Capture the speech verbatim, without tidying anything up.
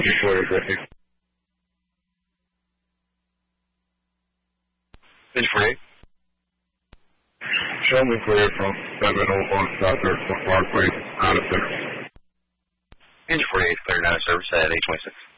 Engine forty-eight, Griffey. Engine forty-eight. Show me clear from seven oh one South Third Parkway, out of six. Engine forty-eight, cleared out of service at eight twenty-six.